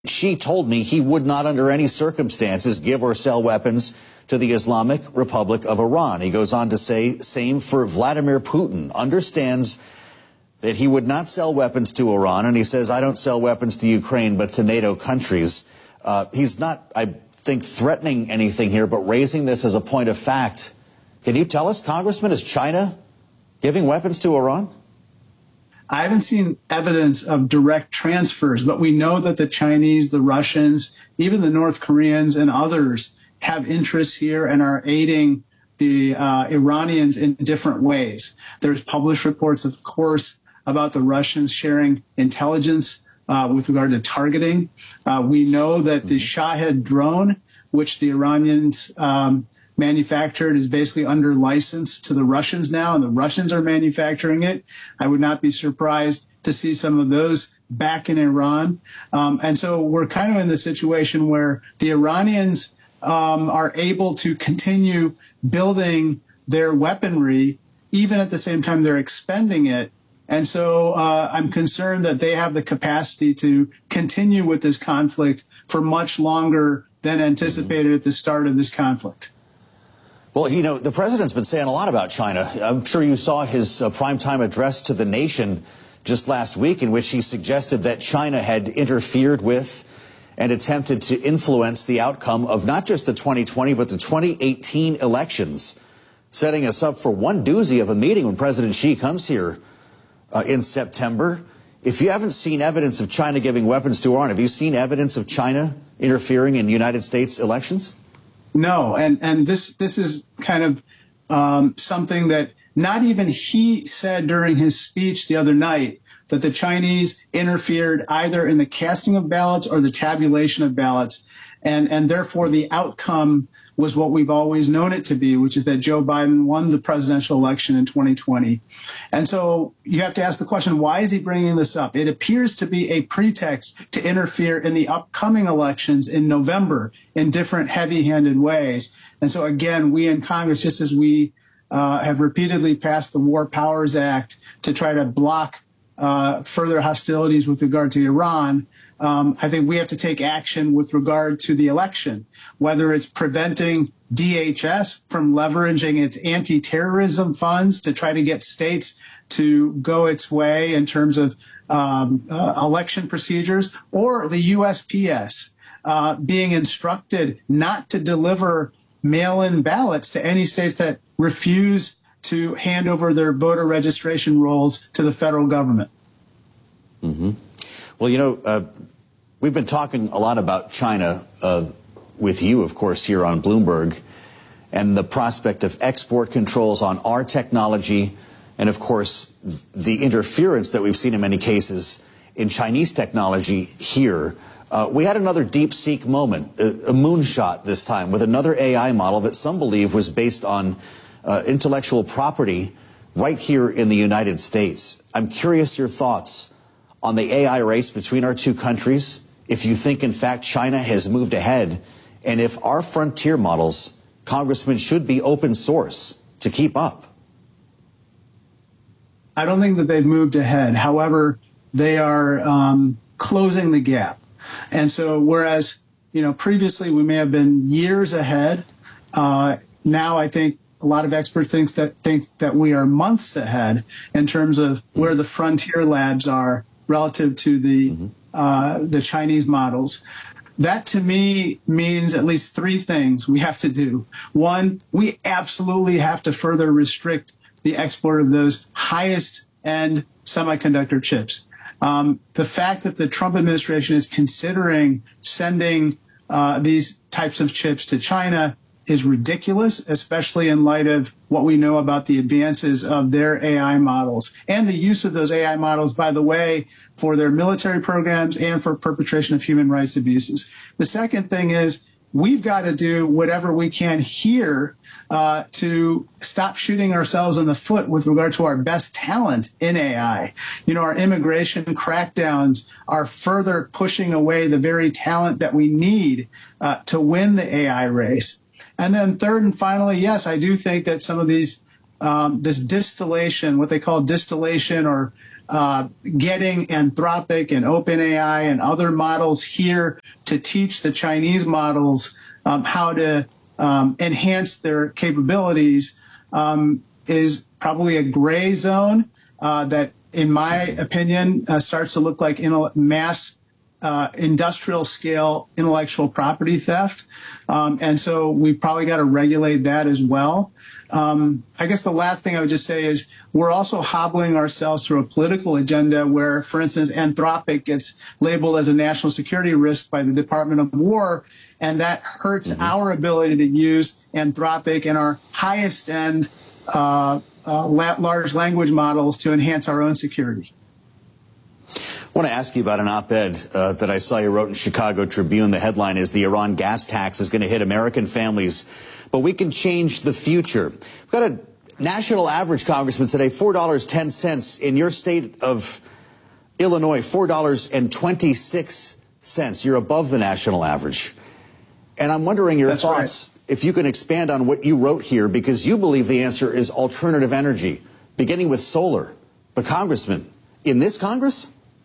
Xi told me he would not under any circumstances give or sell weapons to the Islamic Republic of Iran. He goes on to say, same for Vladimir Putin, understands that he would not sell weapons to Iran. And he says, I don't sell weapons to Ukraine, but to NATO countries. He's not, I think, threatening anything here, but raising this as a point of fact. Can you tell us, Congressman, is China giving weapons to Iran? I haven't seen evidence of direct transfers, but we know that the Chinese, the Russians, even the North Koreans and others have interests here and are aiding the Iranians in different ways. There's published reports, of course, about the Russians sharing intelligence with regard to targeting. We know that the Shahed drone, which the Iranians manufactured, is basically under license to the Russians now, and the Russians are manufacturing it. I would not be surprised to see some of those back in Iran. And so we're kind of in the situation where the Iranians are able to continue building their weaponry, even at the same time they're expending it. And so I'm concerned that they have the capacity to continue with this conflict for much longer than anticipated at the start of this conflict. Well, you know, the president's been saying a lot about China. I'm sure you saw his primetime address to the nation just last week, in which he suggested that China had interfered with and attempted to influence the outcome of not just the 2020, but the 2018 elections, setting us up for one doozy of a meeting when President Xi comes here in September. If you haven't seen evidence of China giving weapons to Iran, have you seen evidence of China interfering in United States elections? No, and this is kind of something that not even he said during his speech the other night, that the Chinese interfered either in the casting of ballots or the tabulation of ballots, and therefore the outcome was what we've always known it to be, which is that Joe Biden won the presidential election in 2020. And so you have to ask the question, why is he bringing this up? It appears to be a pretext to interfere in the upcoming elections in November in different heavy-handed ways. And so, again, we in Congress, just as we have repeatedly passed the War Powers Act to try to block further hostilities with regard to Iran, I think we have to take action with regard to the election, whether it's preventing DHS from leveraging its anti-terrorism funds to try to get states to go its way in terms of election procedures, or the USPS being instructed not to deliver mail-in ballots to any states that refuse to hand over their voter registration rolls to the federal government. Mm-hmm. Well, you know, we've been talking a lot about China with you, of course, here on Bloomberg, and the prospect of export controls on our technology, and, of course, the interference that we've seen in many cases in Chinese technology here. We had another DeepSeek moment, a moonshot this time, with another AI model that some believe was based on intellectual property right here in the United States. I'm curious your thoughts on the AI race between our two countries, if you think, in fact, China has moved ahead, and if our frontier models, Congressman, should be open source to keep up. I don't think that they've moved ahead. However, they are closing the gap. And so whereas, you know, previously we may have been years ahead, now I think a lot of experts think that we are months ahead in terms of where the frontier labs are relative to the Chinese models. That, to me, means at least three things we have to do. One, we absolutely have to further restrict the export of those highest-end semiconductor chips. The fact that the Trump administration is considering sending these types of chips to China is ridiculous, especially in light of what we know about the advances of their AI models and the use of those AI models, by the way, for their military programs and for perpetration of human rights abuses. The second thing is we've got to do whatever we can here to stop shooting ourselves in the foot with regard to our best talent in AI. You know, our immigration crackdowns are further pushing away the very talent that we need to win the AI race. And then third and finally, yes, I do think that some of these, this distillation, what they call distillation or getting Anthropic and OpenAI and other models here to teach the Chinese models how to enhance their capabilities is probably a gray zone that, in my opinion, starts to look like mass industrial scale intellectual property theft. And so we've probably got to regulate that as well. I guess the last thing I would just say is we're also hobbling ourselves through a political agenda where, for instance, Anthropic gets labeled as a national security risk by the Department of War, and that hurts our ability to use Anthropic and our highest end large language models to enhance our own security. I want to ask you about an op-ed that I saw you wrote in Chicago Tribune. The headline is "The Iran gas tax is going to hit American families, but we can change the future." We've got a national average, Congressman, today, $4.10. In your state of Illinois, $4.26. You're above the national average. And I'm wondering your thoughts, if you can expand on what you wrote here, because you believe the answer is alternative energy, beginning with solar. But, Congressman, in this Congress?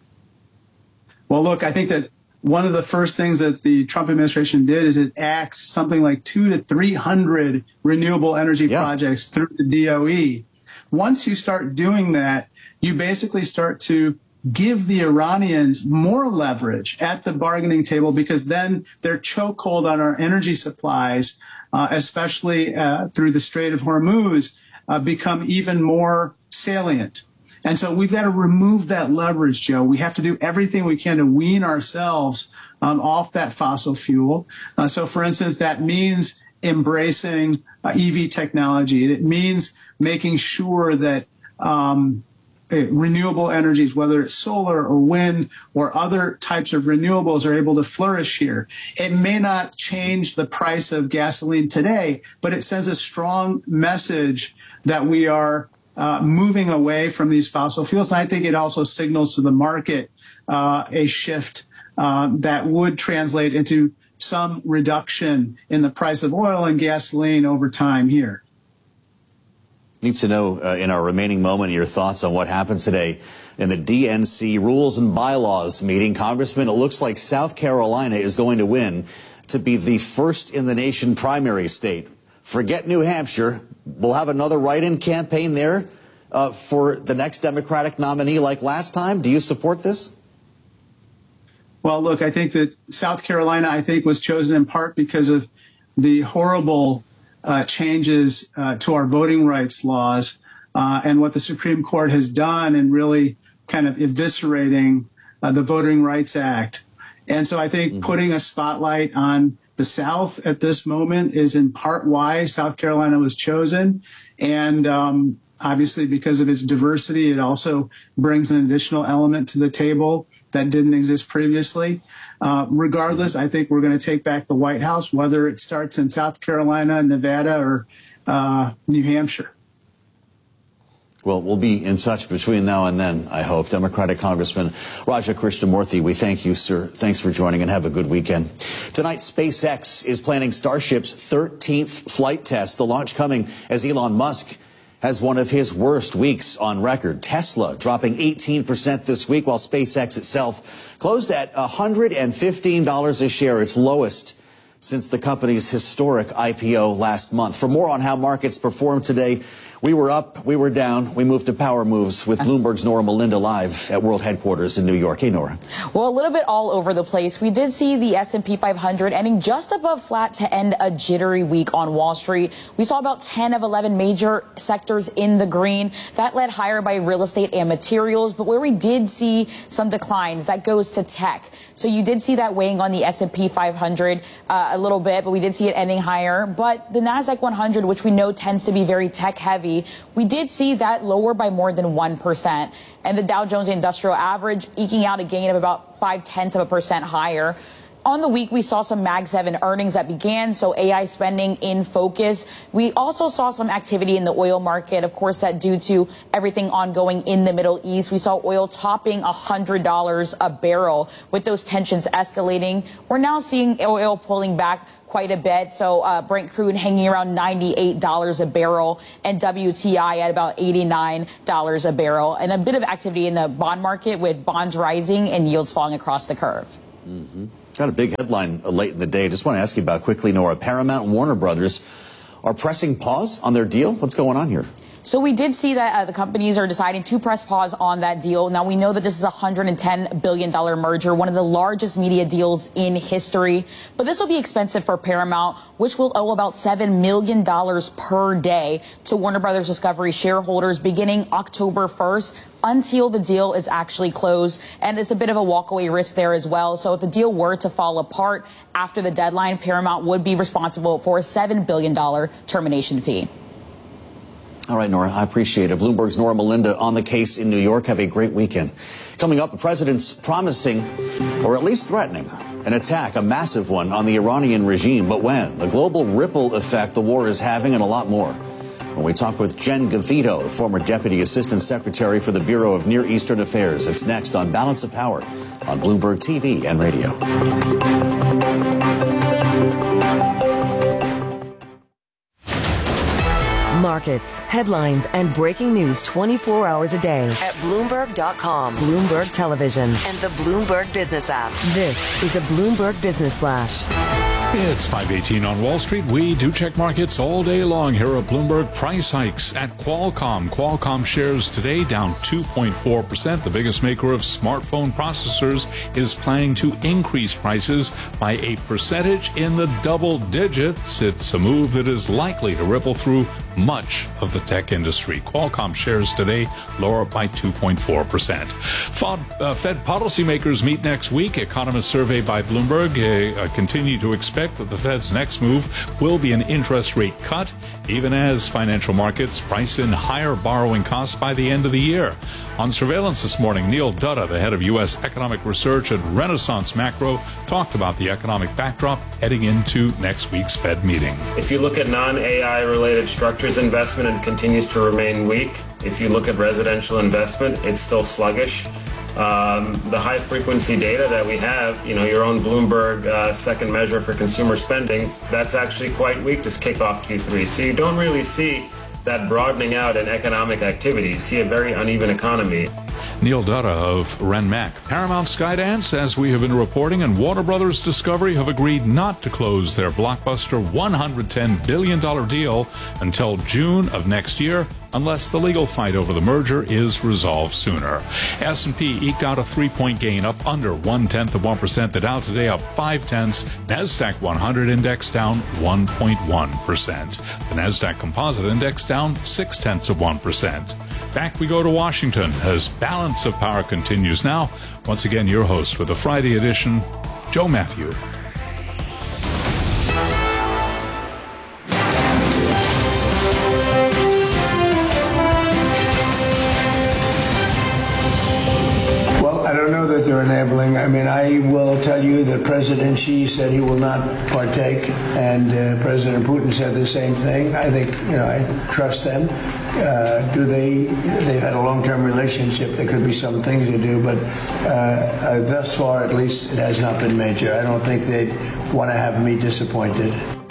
Well, look, I think that one of the first things that the Trump administration did is it axed something like 200 to 300 renewable energy projects through the DOE. Once you start doing that, you basically start to give the Iranians more leverage at the bargaining table, because then their chokehold on our energy supplies, especially through the Strait of Hormuz, become even more salient. And so we've got to remove that leverage, Joe. We have to do everything we can to wean ourselves off that fossil fuel. So, for instance, that means embracing EV technology. It means making sure that renewable energies, whether it's solar or wind or other types of renewables, are able to flourish here. It may not change the price of gasoline today, but it sends a strong message that we are moving away from these fossil fuels. And I think it also signals to the market a shift that would translate into some reduction in the price of oil and gasoline over time here. Need to know, in our remaining moment, your thoughts on what happened today in the DNC Rules and Bylaws meeting. Congressman, it looks like South Carolina is going to win to be the first in the nation primary state. Forget New Hampshire. We'll have another write-in campaign there for the next Democratic nominee like last time. Do you support this? Well, look, I think that South Carolina, was chosen in part because of the horrible changes to our voting rights laws and what the Supreme Court has done in really kind of eviscerating the Voting Rights Act. And so I think putting a spotlight on the South at this moment is in part why South Carolina was chosen. And obviously, because of its diversity, it also brings an additional element to the table that didn't exist previously. Regardless, I think we're going to take back the White House, whether it starts in South Carolina, Nevada, or New Hampshire. Well, we'll be in touch between now and then, I hope. Democratic Congressman Raja Krishnamoorthi, we thank you, sir. Thanks for joining, and have a good weekend. Tonight, SpaceX is planning Starship's 13th flight test, the launch coming as Elon Musk has one of his worst weeks on record. Tesla dropping 18% this week, while SpaceX itself closed at $115 a share, its lowest since the company's historic IPO last month. For more on how markets performed today, we were up, we were down, we moved to Power Moves with Bloomberg's Nora Melinda live at World Headquarters in New York. Hey, Nora. Well, a little bit all over the place. We did see the S&P 500 ending just above flat to end a jittery week on Wall Street. We saw about 10 of 11 major sectors in the green. That led higher by real estate and materials. But where we did see some declines, that goes to tech. So you did see that weighing on the S&P 500 a little bit, but we did see it ending higher. But the NASDAQ 100, which we know tends to be very tech heavy, we did see that lower by more than 1%. And the Dow Jones Industrial Average eking out a gain of about 0.5% higher. On the week, we saw some Mag 7 earnings that began, so AI spending in focus. We also saw some activity in the oil market, of course, that due to everything ongoing in the Middle East. We saw oil topping $100 a barrel. With those tensions escalating, we're now seeing oil pulling back quite a bit. So Brent crude hanging around $98 a barrel and WTI at about $89 a barrel. And a bit of activity in the bond market with bonds rising and yields falling across the curve. Mm-hmm. Got a big headline late in the day. Just want to ask you about quickly, Nora. Paramount and Warner Brothers are pressing pause on their deal. What's going on here? So we did see that the companies are deciding to press pause on that deal. Now, we know that this is a $110 billion merger, one of the largest media deals in history. But this will be expensive for Paramount, which will owe about $7 million per day to Warner Brothers Discovery shareholders beginning October 1st until the deal is actually closed. And it's a bit of a walkaway risk there as well. So if the deal were to fall apart after the deadline, Paramount would be responsible for a $7 billion termination fee. All right, Nora, I appreciate it. Bloomberg's Nora Melinda on the case in New York. Have a great weekend. Coming up, the president's promising, or at least threatening, an attack, a massive one, on the Iranian regime. But when? The global ripple effect the war is having, and a lot more. When we talk with Jen Gavito, the former Deputy Assistant Secretary for the Bureau of Near Eastern Affairs. It's next on Balance of Power on Bloomberg TV and radio. Markets, headlines, and breaking news 24 hours a day at Bloomberg.com, Bloomberg Television, and the Bloomberg Business app. This is a Bloomberg Business Flash. It's 5:18 on Wall Street. We do check markets all day long here at Bloomberg. Price hikes at Qualcomm. Qualcomm shares today down 2.4%. The biggest maker of smartphone processors is planning to increase prices by a percentage in the double digits. It's a move that is likely to ripple through much of the tech industry. Qualcomm shares today lower by 2.4%. Fed policymakers meet next week. Economists surveyed by Bloomberg continue to expect that the Fed's next move will be an interest rate cut, even as financial markets price in higher borrowing costs by the end of the year. On surveillance this morning, Neil Dutta, the head of U.S. economic research at Renaissance Macro, talked about the economic backdrop heading into next week's Fed meeting. If you look at non-AI related structures investment, it continues to remain weak. If you look at residential investment, it's still sluggish. The high frequency data that we have, your own Bloomberg second measure for consumer spending, that's actually quite weak to kick off Q3. So you don't really see that broadening out in economic activity. You see a very uneven economy. Neil Dutta of RenMac. Paramount, Skydance, as we have been reporting, and Warner Brothers Discovery have agreed not to close their blockbuster $110 billion deal until June of next year, unless the legal fight over the merger is resolved sooner. S&P eked out a 3-point gain, up under 0.1%. The Dow today up 0.5. NASDAQ 100 index down 1.1%. The NASDAQ Composite Index down 0.6%. Back we go to Washington as Balance of Power continues now. Once again, your host for the Friday edition, Joe Matthew. Well, I don't know that they're enabling. I mean, I will tell you that President Xi said he will not partake, and President Putin said the same thing. I think, I trust them. They've had a long-term relationship. There could be some things they do, but thus far, at least, it has not been major. I don't think they'd want to have me disappointed.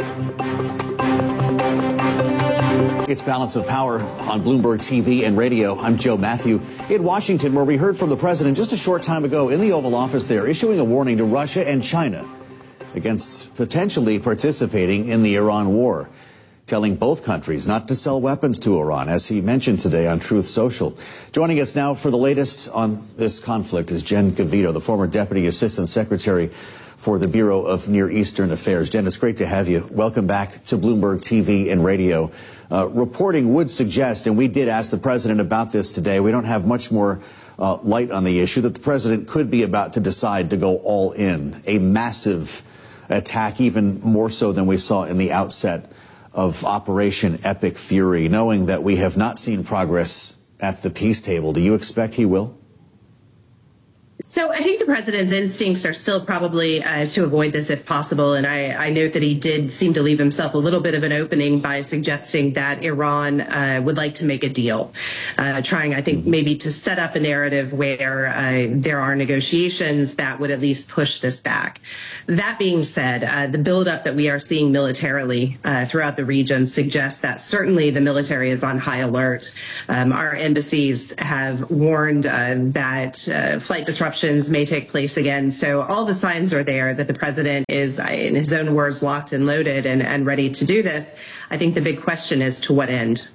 It's Balance of Power on Bloomberg TV and radio. I'm Joe Matthew in Washington, where we heard from the president just a short time ago in the Oval Office there, issuing a warning to Russia and China against potentially participating in the Iran war, telling both countries not to sell weapons to Iran, as he mentioned today on Truth Social. Joining us now for the latest on this conflict is Jen Gavito, the former Deputy Assistant Secretary for the Bureau of Near Eastern Affairs. Jen, it's great to have you. Welcome back to Bloomberg TV and radio. Reporting would suggest, and we did ask the president about this today, we don't have much more light on the issue, that the president could be about to decide to go all in, a massive attack, even more so than we saw in the outset of Operation Epic Fury. Knowing that we have not seen progress at the peace table, do you expect he will? So I think the president's instincts are still probably to avoid this if possible. And I note that he did seem to leave himself a little bit of an opening by suggesting that Iran would like to make a deal, trying, I think, maybe to set up a narrative where there are negotiations that would at least push this back. That being said, the buildup that we are seeing militarily throughout the region suggests that certainly the military is on high alert. Our embassies have warned that flight disruptions may take place again. So all the signs are there that the president is, in his own words, locked and loaded and ready to do this. I think the big question is to what end?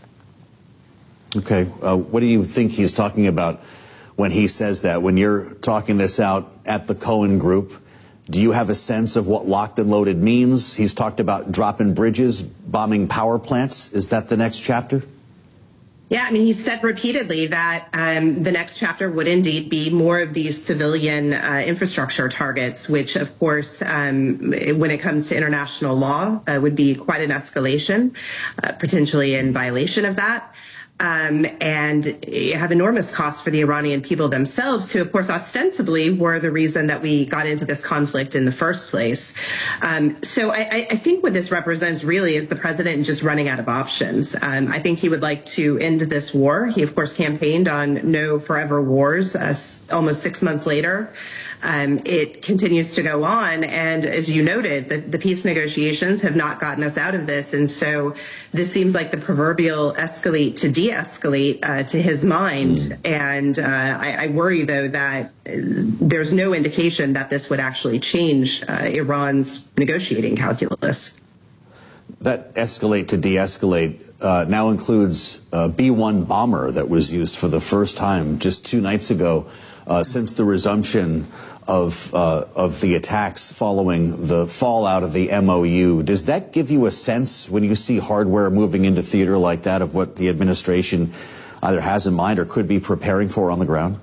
Okay. What do you think he's talking about when he says that? When you're talking this out at the Cohen Group, do you have a sense of what locked and loaded means? He's talked about dropping bridges, bombing power plants. Is that the next chapter? Yeah, I mean, he said repeatedly that the next chapter would indeed be more of these civilian infrastructure targets, which, of course, when it comes to international law, would be quite an escalation, potentially in violation of that. And have enormous costs for the Iranian people themselves, who, of course, ostensibly were the reason that we got into this conflict in the first place. So I think what this represents really is the president just running out of options. I think he would like to end this war. He, of course, campaigned on no forever wars almost 6 months later. It continues to go on. And as you noted, the peace negotiations have not gotten us out of this. And so this seems like the proverbial escalate to de-escalate to his mind. And I worry, though, that there's no indication that this would actually change Iran's negotiating calculus. That escalate to de-escalate now includes a B-1 bomber that was used for the first time just 2 nights ago since the resumption of the attacks following the fallout of the MOU. Does that give you a sense, when you see hardware moving into theater like that, of what the administration either has in mind or could be preparing for on the ground?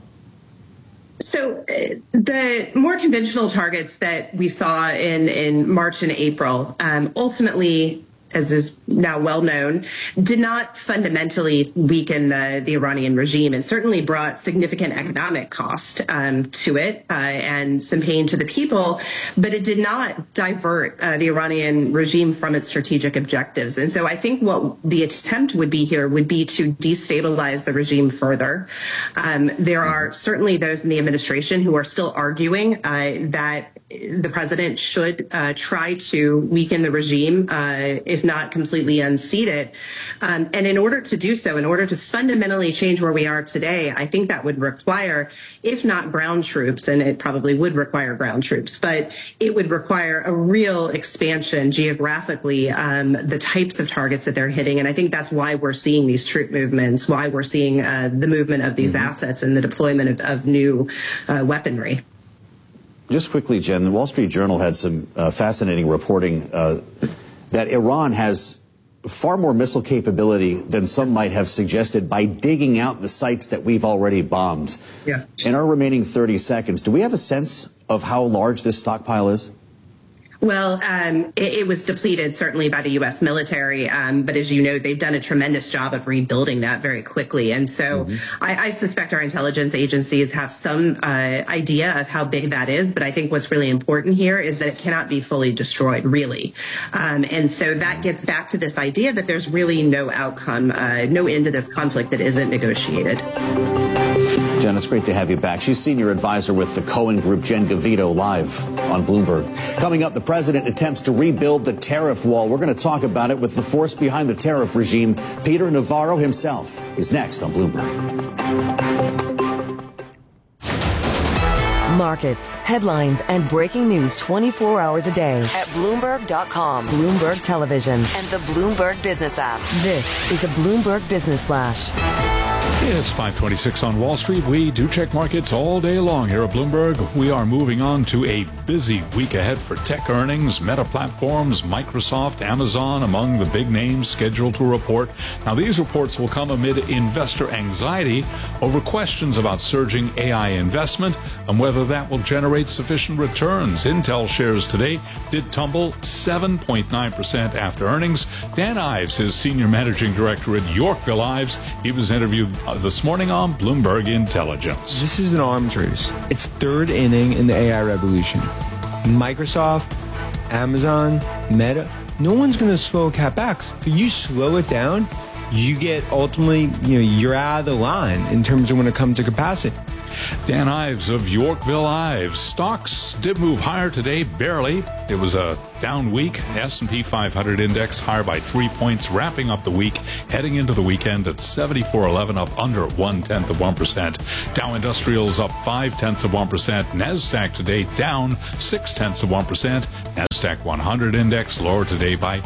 So the more conventional targets that we saw in March and April ultimately, as is now well known, did not fundamentally weaken the Iranian regime. It certainly brought significant economic cost to it and some pain to the people, but it did not divert the Iranian regime from its strategic objectives. And so I think what the attempt would be here would be to destabilize the regime further. There are certainly those in the administration who are still arguing that the president should try to weaken the regime, if not completely unseat it. And in order to do so, in order to fundamentally change where we are today, I think that would require, if not ground troops, and it probably would require ground troops, but it would require a real expansion geographically, the types of targets that they're hitting. And I think that's why we're seeing these troop movements, why we're seeing the movement of these assets and the deployment of new weaponry. Just quickly, Jen, the Wall Street Journal had some fascinating reporting that Iran has far more missile capability than some might have suggested by digging out the sites that we've already bombed. Yeah. In our remaining 30 seconds, do we have a sense of how large this stockpile is? Well, it was depleted certainly by the U.S. military, but as you know, they've done a tremendous job of rebuilding that very quickly. And so I suspect our intelligence agencies have some idea of how big that is. But I think what's really important here is that it cannot be fully destroyed, really. And so that gets back to this idea that there's really no outcome, no end to this conflict that isn't negotiated. Jen, it's great to have you back. She's senior advisor with the Cohen Group. Jen Gavito, live on Bloomberg. Coming up, the president attempts to rebuild the tariff wall. We're going to talk about it with the force behind the tariff regime, Peter Navarro himself. He's next on Bloomberg. Markets, headlines, and breaking news 24 hours a day at Bloomberg.com, Bloomberg Television, and the Bloomberg Business app. This is a Bloomberg Business Flash. It's 5:26 on Wall Street. We do check markets all day long here at Bloomberg. We are moving on to a busy week ahead for tech earnings. Meta Platforms, Microsoft, Amazon, among the big names scheduled to report. Now, these reports will come amid investor anxiety over questions about surging AI investment and whether that will generate sufficient returns. Intel shares today did tumble 7.9% after earnings. Dan Ives is Senior Managing Director at Yorkville Ives. He was interviewed this morning on Bloomberg Intelligence. This is an arms race. It's third inning in the AI revolution. Microsoft, Amazon, Meta, no one's going to slow CapEx. You slow it down, you get ultimately, you're out of the line in terms of when it comes to capacity. Dan Ives of Yorkville Ives. Stocks did move higher today, barely. It was a down week. S&P 500 index higher by 3 points, wrapping up the week, heading into the weekend at 74.11, up under 0.1%. Dow Industrials up 0.5%. NASDAQ today down 0.6%. NASDAQ 100 index lower today by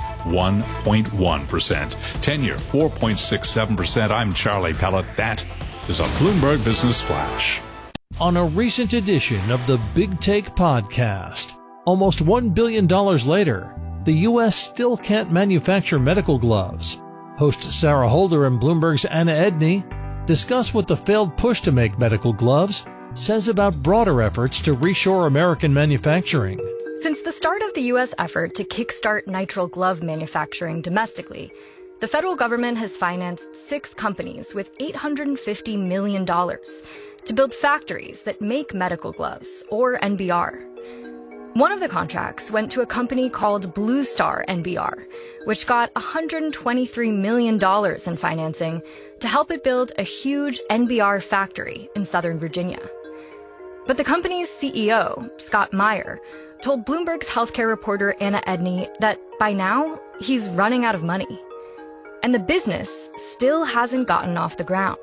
1.1%. 10-year 4.67%. I'm Charlie Pellet. That is a Bloomberg Business Flash. On a recent edition of the Big Take podcast, almost $1 billion later, the U.S. still can't manufacture medical gloves. Host Sarah Holder and Bloomberg's Anna Edney discuss what the failed push to make medical gloves says about broader efforts to reshore American manufacturing. Since the start of the U.S. effort to kickstart nitrile glove manufacturing domestically, the federal government has financed 6 companies with $850 million to build factories that make medical gloves, or NBR. One of the contracts went to a company called Blue Star NBR, which got $123 million in financing to help it build a huge NBR factory in Southern Virginia. But the company's CEO, Scott Meyer, told Bloomberg's healthcare reporter Anna Edney that by now, he's running out of money. And the business still hasn't gotten off the ground.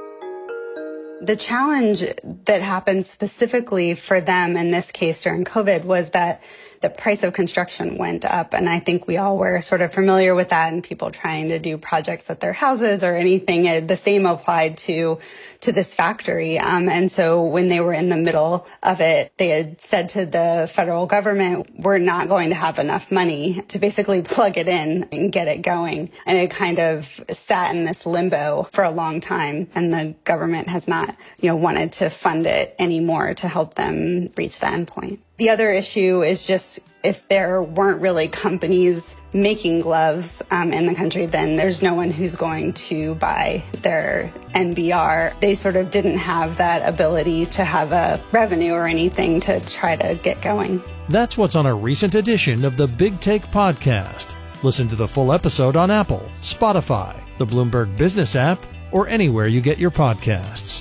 The challenge that happened specifically for them in this case during COVID was that the price of construction went up. And I think we all were sort of familiar with that, and people trying to do projects at their houses or anything. The same applied to this factory. And so when they were in the middle of it, they had said to the federal government, we're not going to have enough money to basically plug it in and get it going. And it kind of sat in this limbo for a long time. And the government has not, wanted to fund it anymore to help them reach the end point. The other issue is just if there weren't really companies making gloves in the country, then there's no one who's going to buy their NBR. They sort of didn't have that ability to have a revenue or anything to try to get going. That's what's on a recent edition of the Big Take podcast. Listen to the full episode on Apple, Spotify, the Bloomberg Business app, or anywhere you get your podcasts.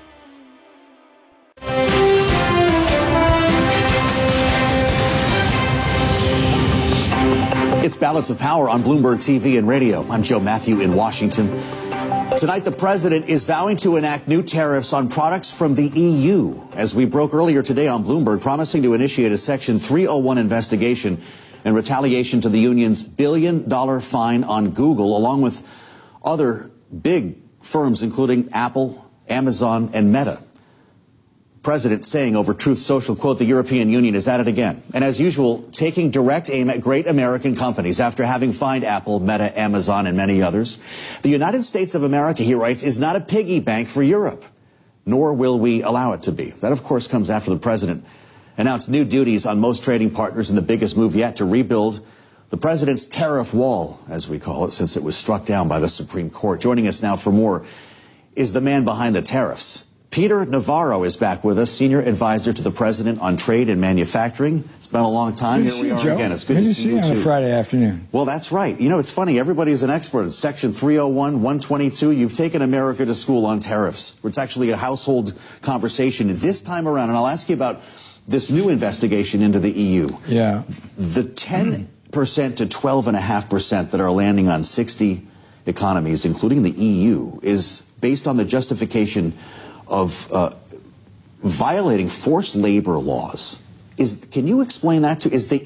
It's Balance of Power on Bloomberg TV and radio. I'm Joe Matthew in Washington. Tonight, the president is vowing to enact new tariffs on products from the EU, as we broke earlier today on Bloomberg, promising to initiate a Section 301 investigation in retaliation to the union's billion-dollar fine on Google, along with other big firms, including Apple, Amazon, and Meta. President saying over Truth Social, quote, the European Union is at it again. And as usual, taking direct aim at great American companies after having fined Apple, Meta, Amazon, and many others. The United States of America, he writes, is not a piggy bank for Europe, nor will we allow it to be. That, of course, comes after the president announced new duties on most trading partners in the biggest move yet to rebuild the president's tariff wall, as we call it, since it was struck down by the Supreme Court. Joining us now for more is the man behind the tariffs. Peter Navarro is back with us, senior advisor to the president on trade and manufacturing. It's been a long time. Good Here we are Joe. again. It's good to see you on too. a Friday afternoon. Well, that's right. It's funny. Everybody's an expert in Section 301, 122. You've taken America to school on tariffs. It's actually a household conversation this time around. And I'll ask you about this new investigation into the EU. Yeah. The 10% to 12.5% that are landing on 60 economies, including the EU, is based on the justification of violating forced labor laws. Can you explain that to? Does the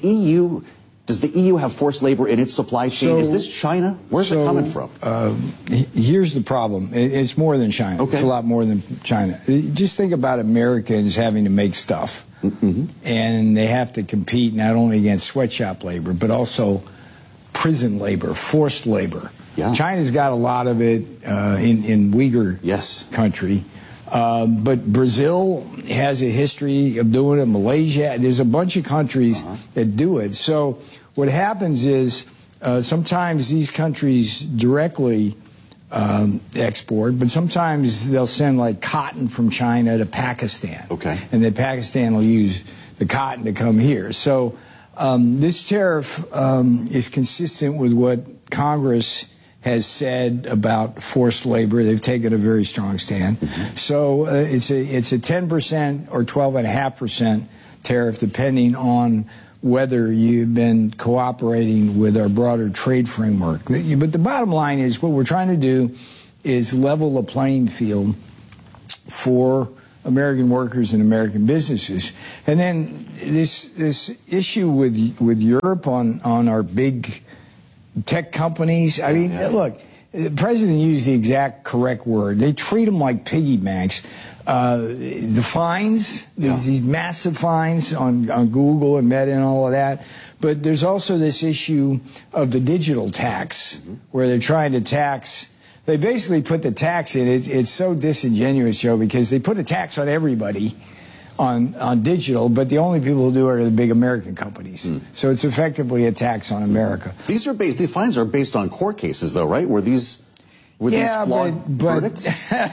EU have forced labor in its supply chain? Is this China? Where's it coming from? Here's the problem. It's more than China. Okay. It's a lot more than China. Just think about Americans having to make stuff. Mm-hmm. And they have to compete not only against sweatshop labor, but also prison labor, forced labor. Yeah. China's got a lot of it in Uyghur country. But Brazil has a history of doing it. Malaysia, there's a bunch of countries that do it. So what happens is sometimes these countries directly export, but sometimes they'll send like cotton from China to Pakistan. Okay. And then Pakistan will use the cotton to come here. So this tariff is consistent with what Congress has said about forced labor. They've taken a very strong stand. So it's a 10% or 12.5% tariff, depending on whether you've been cooperating with our broader trade framework. But the bottom line is what we're trying to do is level the playing field for American workers and American businesses. And then this issue with Europe on our big tech companies. I mean, look, the president used the exact correct word. They treat them like piggy banks. The fines, these massive fines on Google and Meta and all of that. But there's also this issue of the digital tax, where they're trying to tax. They basically put the tax in. It's so disingenuous, Joe, because they put a tax on everybody on digital, but the only people who do it are the big American companies. So it's effectively a tax on America. The fines are based on court cases, though, right? Were these flawed verdicts?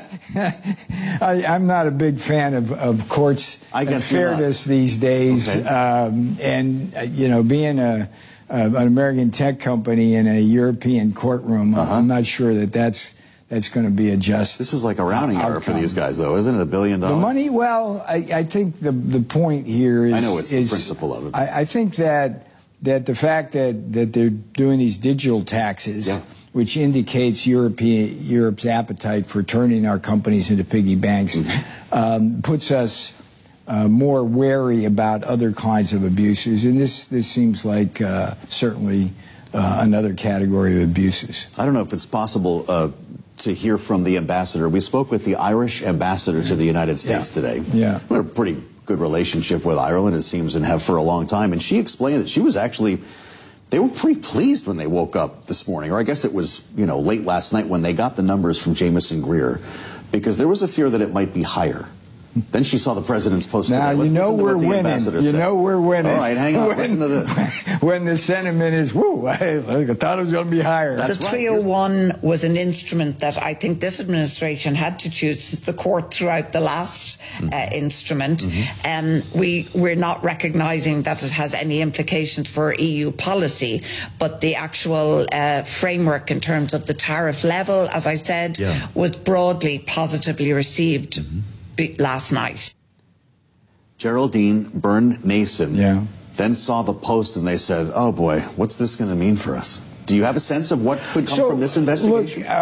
I'm not a big fan of courts and fairness these days. Okay. And being an American tech company in a European courtroom, I'm not sure that's going to be a just. This is like a rounding error for these guys, though, isn't it? $1 billion. The money. Well, I think the point here is. I know it's the principle of it. I think that the fact that they're doing these digital taxes. Yeah. Which indicates Europe's appetite for turning our companies into piggy banks, puts us more wary about other kinds of abuses. And this seems like certainly another category of abuses. I don't know if it's possible to hear from the ambassador. We spoke with the Irish ambassador to the United States today. Yeah. We have a pretty good relationship with Ireland, it seems, and have for a long time. And she explained that she was actually... They were pretty pleased when they woke up this morning, or I guess it was, late last night when they got the numbers from Jameson Greer, because there was a fear that it might be higher. Then she saw the president's post today. Now, we're winning. We're winning. All right, hang on. Listen to this. When the sentiment is, I thought it was going to be higher. That's the 301 was an instrument that I think this administration had to choose. The court threw out the last instrument. We're not recognising that it has any implications for EU policy, but the actual framework in terms of the tariff level, as I said, was broadly positively received last night. Geraldine Byrne-Mason then saw the post and they said, oh boy, what's this going to mean for us? Do you have a sense of what could come from this investigation? Look,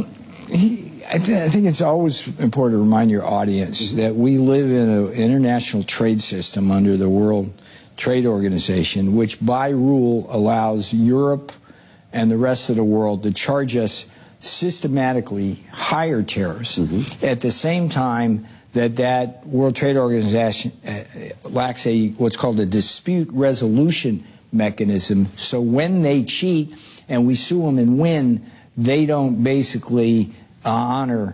I think it's always important to remind your audience that we live in an international trade system under the World Trade Organization, which by rule allows Europe and the rest of the world to charge us systematically higher tariffs at the same time that World Trade Organization lacks what's called a dispute resolution mechanism. So when they cheat and we sue them and win, they don't basically honor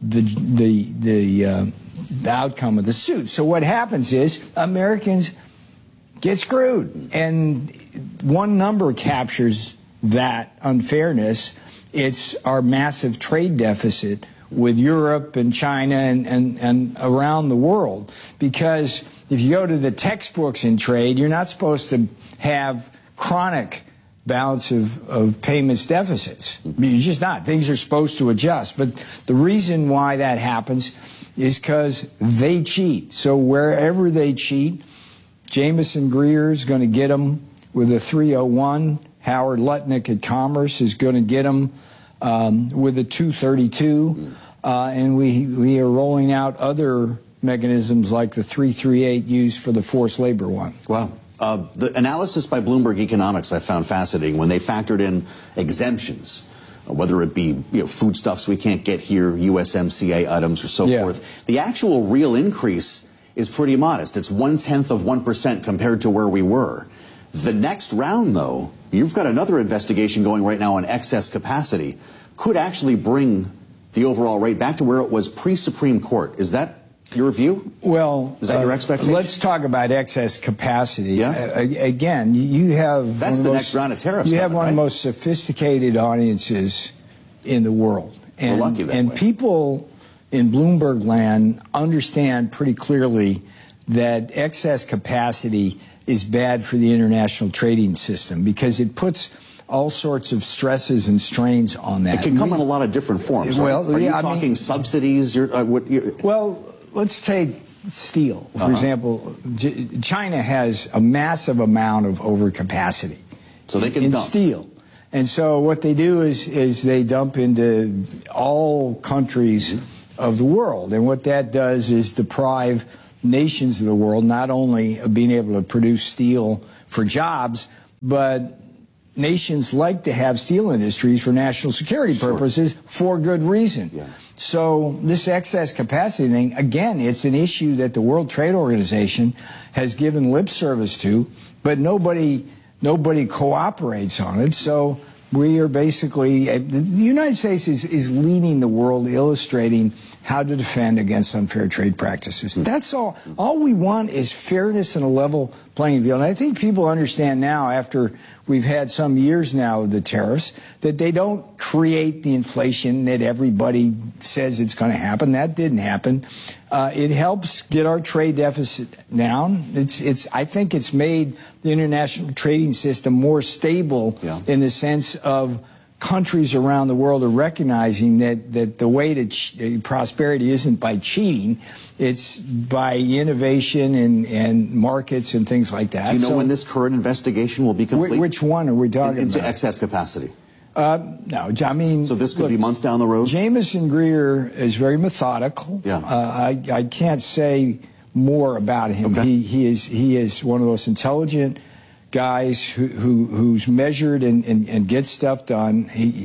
the outcome of the suit. So what happens is Americans get screwed, and one number captures that unfairness. It's our massive trade deficit with Europe and China and around the world. Because if you go to the textbooks in trade, you're not supposed to have chronic balance of payments deficits. You're just not. Things are supposed to adjust. But the reason why that happens is because they cheat. So wherever they cheat, Jameson Greer is going to get them with a 301. Howard Lutnick at Commerce is going to get them with a 232, and we are rolling out other mechanisms like the 338 used for the forced labor one. Wow. The analysis by Bloomberg Economics I found fascinating when they factored in exemptions, whether it be foodstuffs we can't get here, USMCA items or so forth. The actual real increase is pretty modest. It's 0.1% compared to where we were. The next round, though, you've got another investigation going right now on excess capacity, could actually bring the overall rate back to where it was pre-Supreme Court. Is that your view? Well, is that your expectation? Let's talk about excess capacity. Yeah. Again, you have that's the next round of tariffs. You have one of the most sophisticated audiences in the world. And, we're lucky that way. People in Bloomberg land understand pretty clearly that excess capacity is bad for the international trading system because it puts all sorts of stresses and strains on that. It can come in a lot of different forms. Well, right? Are you talking subsidies? Well, let's take steel, for example. China has a massive amount of overcapacity. So they can in dump steel. And so what they do is they dump into all countries of the world. And what that does is deprive nations of the world not only of being able to produce steel for jobs, but nations like to have steel industries for national security purposes for good reason. Yeah. So this excess capacity thing, again, it's an issue that the World Trade Organization has given lip service to, but nobody cooperates on it. So we are basically, the United States is leading the world, illustrating how to defend against unfair trade practices. That's all. All we want is fairness and a level playing field. And I think people understand now, after we've had some years now of the tariffs, that they don't create the inflation that everybody says it's going to happen. That didn't happen. It helps get our trade deficit down. I think it's made the international trading system more stable in the sense of countries around the world are recognizing that the way to prosperity isn't by cheating, it's by innovation and markets and things like that. Do you know when this current investigation will be complete? Which one are we talking about? Into excess capacity. No, I mean... So this could be months down the road? Jameson Greer is very methodical. Yeah. I can't say more about him. Okay. He is one of those intelligent guys who's measured and gets stuff done.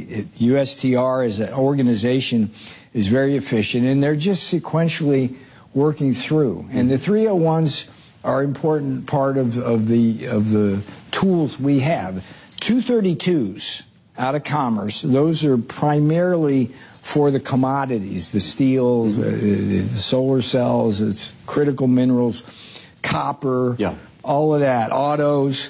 USTR as an organization is very efficient, and they're just sequentially working through. And the 301s are an important part of the tools we have. 232s out of commerce, those are primarily for the commodities, the steels, the solar cells, it's critical minerals, copper, all of that, autos.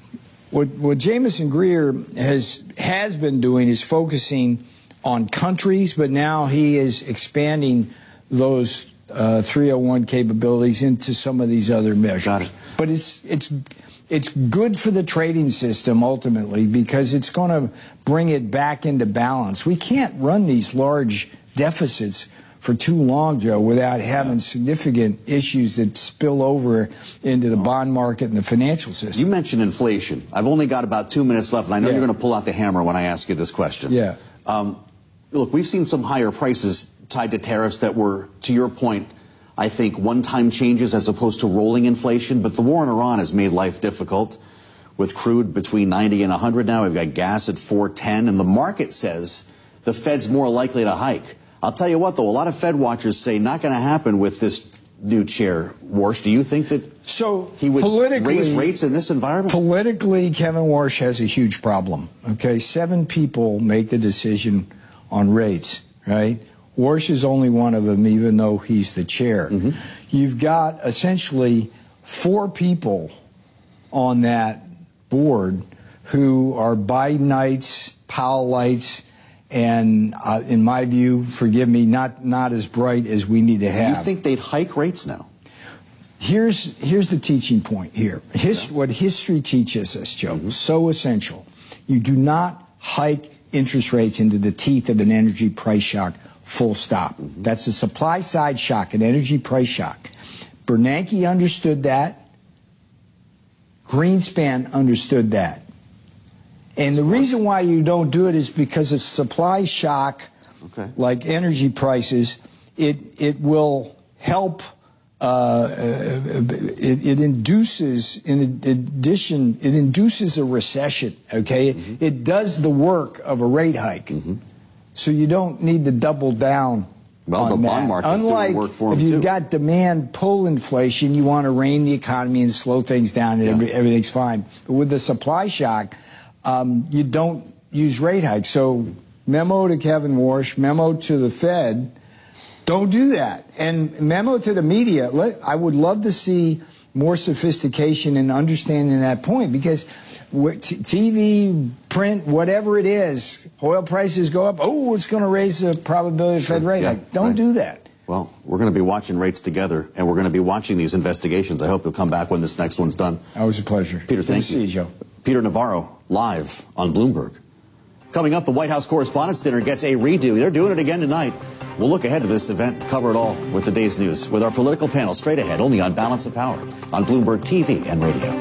What Jameson Greer has been doing is focusing on countries, but now he is expanding those 301 capabilities into some of these other measures. Got it. But it's good for the trading system ultimately because it's going to bring it back into balance. We can't run these large deficits for too long, Joe, without having significant issues that spill over into the bond market and the financial system. You mentioned inflation. I've only got about 2 minutes left, and I know you're going to pull out the hammer when I ask you this question. Yeah. Look, we've seen some higher prices tied to tariffs that were, to your point, I think, one-time changes as opposed to rolling inflation. But the war in Iran has made life difficult. With crude between 90 and 100 now, we've got gas at 410, and the market says the Fed's more likely to hike. I'll tell you what, though, a lot of Fed watchers say not going to happen with this new chair. Warsh, do you think that he would raise rates in this environment? Politically, Kevin Warsh has a huge problem. Okay, 7 people make the decision on rates, right? Warsh is only one of them, even though he's the chair. You've got essentially 4 people on that board who are Bidenites, Powellites, and in my view, forgive me, not as bright as we need to have. You think they'd hike rates now? Here's the teaching point here. What history teaches us, Joe, so essential. You do not hike interest rates into the teeth of an energy price shock, full stop. That's a supply side shock, an energy price shock. Bernanke understood that. Greenspan understood that. And the reason why you don't do it is because a supply shock, like energy prices, it will help. It induces, in addition, it induces a recession. Okay, it does the work of a rate hike, so you don't need to double down. Well, the bond market's doing work for them too. If you've got demand pull inflation, you want to rein the economy and slow things down, and everything's fine. But with the supply shock, you don't use rate hikes. So memo to Kevin Warsh, memo to the Fed, don't do that. And memo to the media, I would love to see more sophistication and understanding that point, because TV, print, whatever it is, oil prices go up, oh, it's going to raise the probability of Fed rate. Don't do that. Well, we're going to be watching rates together, and we're going to be watching these investigations. I hope you'll come back when this next one's done. Always a pleasure. Peter, thank you. Good to see you, Joe. Peter Navarro, live on Bloomberg. Coming up, the White House Correspondents' Dinner gets a redo. They're doing it again tonight. We'll look ahead to this event, cover it all with the day's news, with our political panel straight ahead, only on Balance of Power, on Bloomberg TV and radio.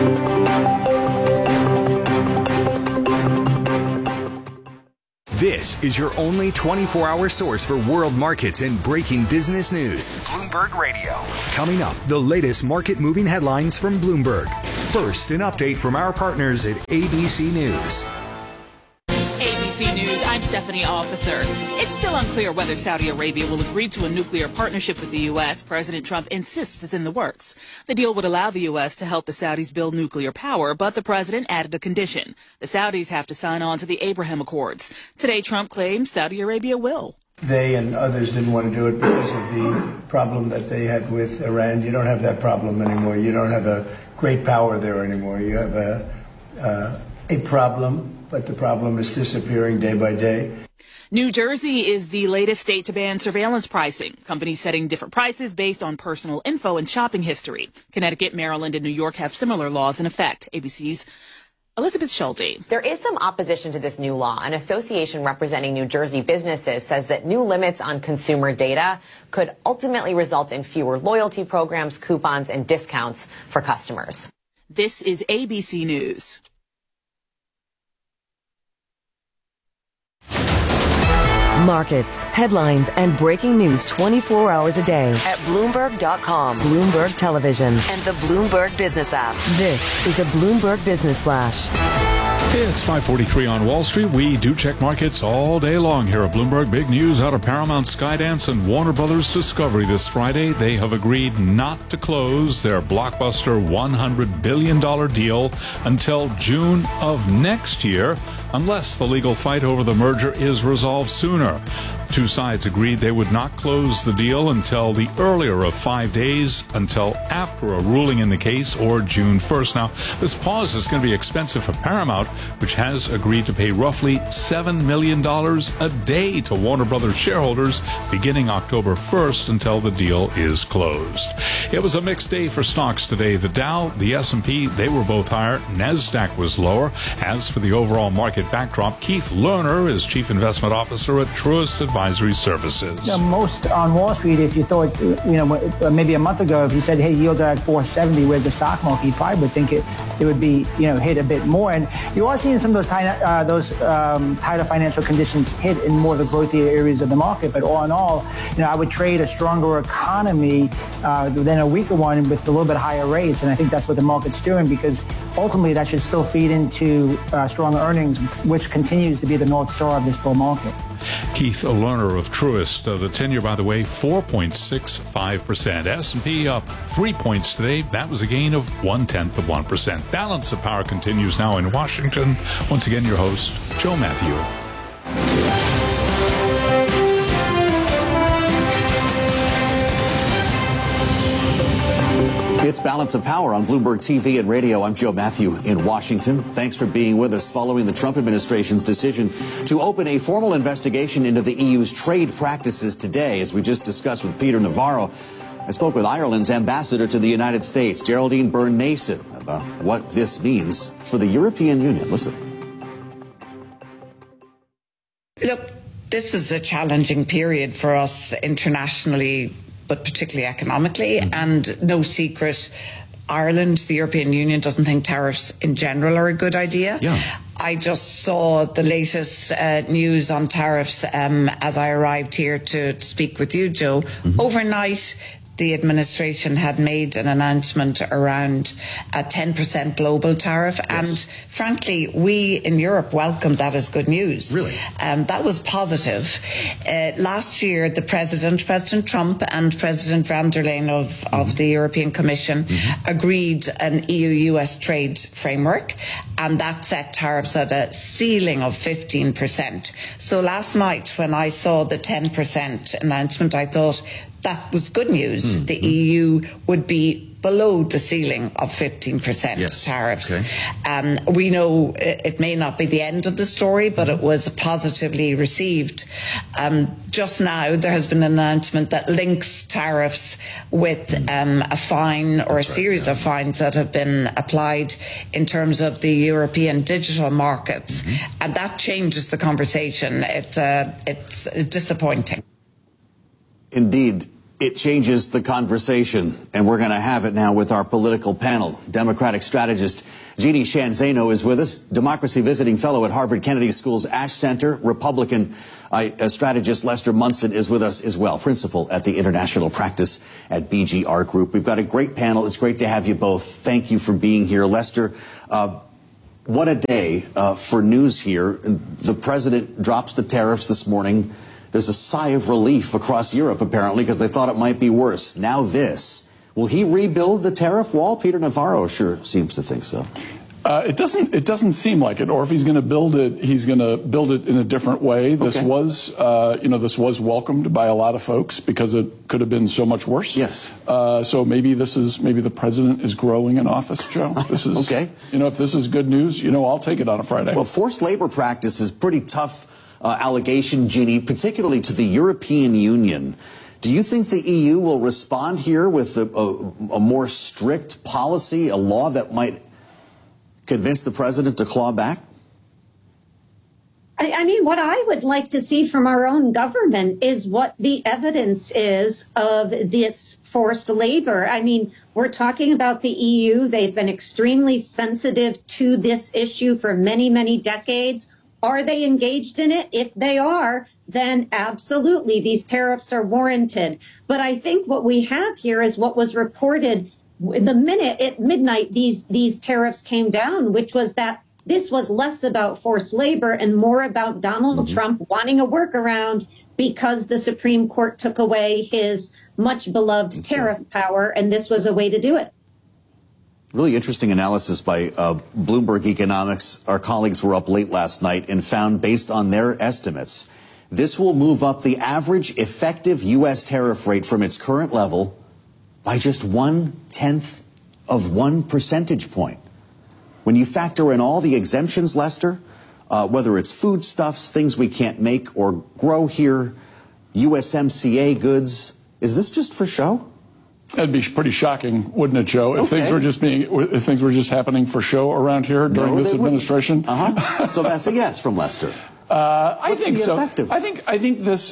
This is your only 24-hour source for world markets and breaking business news. Bloomberg Radio. Coming up, the latest market-moving headlines from Bloomberg. First, an update from our partners at ABC News. ABC News, I'm Stephanie Officer. It's still unclear whether Saudi Arabia will agree to a nuclear partnership with the U.S. President Trump insists it's in the works. The deal would allow the U.S. to help the Saudis build nuclear power, but the president added a condition. The Saudis have to sign on to the Abraham Accords. Today, Trump claims Saudi Arabia will. They and others didn't want to do it because of the problem that they had with Iran. You don't have that problem anymore. You don't have a great power there anymore. You have a problem. But the problem is disappearing day by day. New Jersey is the latest state to ban surveillance pricing. Companies setting different prices based on personal info and shopping history. Connecticut, Maryland, and New York have similar laws in effect. ABC's Elizabeth Schulte. There is some opposition to this new law. An association representing New Jersey businesses says that new limits on consumer data could ultimately result in fewer loyalty programs, coupons, and discounts for customers. This is ABC News. Markets, headlines, and breaking news 24 hours a day at Bloomberg.com, Bloomberg Television, and the Bloomberg Business app. This is a Bloomberg Business Flash. It's 5:43 on Wall Street. We do check markets all day long here at Bloomberg. Big news out of Paramount, Skydance, and Warner Brothers Discovery this Friday. They have agreed not to close their blockbuster $100 billion deal until June of next year, unless the legal fight over the merger is resolved sooner. Two sides agreed they would not close the deal until the earlier of 5 days, until after a ruling in the case, or June 1st. Now, this pause is going to be expensive for Paramount, which has agreed to pay roughly $7 million a day to Warner Brothers shareholders beginning October 1st until the deal is closed. It was a mixed day for stocks today. The Dow, the S&P, they were both higher. NASDAQ was lower. As for the overall market backdrop, Keith Lerner is Chief Investment Officer at Truist Advisory Services. Yeah, most on Wall Street, if you thought, maybe a month ago, if you said, hey, yields are at 470, where's the stock market, you probably would think it would be, hit a bit more. And you are seeing some of those tighter financial conditions hit in more of the growthier areas of the market. But all in all, I would trade a stronger economy than a weaker one with a little bit higher rates. And I think that's what the market's doing, because ultimately that should still feed into stronger earnings, which continues to be the North Star of this bull market. Keith Lerner of Truist. The 10-year, by the way, 4.65%. S&P up 3 points today. That was a gain of 0.1%. Balance of Power continues now in Washington. Once again, your host, Joe Matthew. It's Balance of Power on Bloomberg TV and radio. I'm Joe Matthew in Washington. Thanks for being with us following the Trump administration's decision to open a formal investigation into the EU's trade practices today. As we just discussed with Peter Navarro, I spoke with Ireland's ambassador to the United States, Geraldine Byrne-Mason, about what this means for the European Union. Listen. Look, this is a challenging period for us internationally, but particularly economically, and no secret, Ireland, the European Union, doesn't think tariffs in general are a good idea. Yeah. I just saw the latest news on tariffs as I arrived here to speak with you, Joe. Overnight, the administration had made an announcement around a 10% global tariff. Yes. And frankly, we in Europe welcomed that as good news. Really? That was positive. Last year, President Trump and President von der Leyen of the European Commission agreed an EU-US trade framework, and that set tariffs at a ceiling of 15%. So last night, when I saw the 10% announcement, I thought that was good news. The EU would be below the ceiling of 15% tariffs. Okay. We know it may not be the end of the story, but it was positively received. Just now, there has been an announcement that links tariffs with a fine or a series of fines that have been applied in terms of the European digital markets. And that changes the conversation. It's disappointing. Indeed. It changes the conversation, and we're going to have it now with our political panel. Democratic strategist Jeannie Sheehan Zaino is with us, democracy visiting fellow at Harvard Kennedy School's Ash Center. Republican strategist Lester Munson is with us as well, principal at the International Practice at BGR Group. We've got a great panel. It's great to have you both. Thank you for being here. Lester, what a day for news here. The president drops the tariffs this morning. There's a sigh of relief across Europe, apparently, because they thought it might be worse. Now this. Will he rebuild the tariff wall? Peter Navarro sure seems to think so. It doesn't seem like it. Or if he's going to build it, he's going to build it in a different way. This was, this was welcomed by a lot of folks because it could have been so much worse. Yes. So maybe the president is growing in office, Joe. This is okay. If this is good news, I'll take it on a Friday. Well, forced labor practice is pretty tough. Allegation, Jeannie, particularly to the European Union. Do you think the EU will respond here with a more strict policy, a law that might convince the president to claw back? I mean, what I would like to see from our own government is what the evidence is of this forced labor. I mean, we're talking about the EU. They've been extremely sensitive to this issue for many, many decades. Are they engaged in it? If they are, then absolutely, these tariffs are warranted. But I think what we have here is what was reported the minute at midnight these tariffs came down, which was that this was less about forced labor and more about Donald Trump wanting a workaround because the Supreme Court took away his much beloved tariff power, and this was a way to do it. Really interesting analysis by Bloomberg Economics. Our colleagues were up late last night and found, based on their estimates, this will move up the average effective U.S. tariff rate from its current level by just 1/10 of 1 percentage point. When you factor in all the exemptions, Lester, whether it's foodstuffs, things we can't make or grow here, USMCA goods, is this just for show? That'd be pretty shocking, wouldn't it, Joe? If things were just happening for show around here during this administration. So that's a yes from Lester. I think so. Effective? I think this.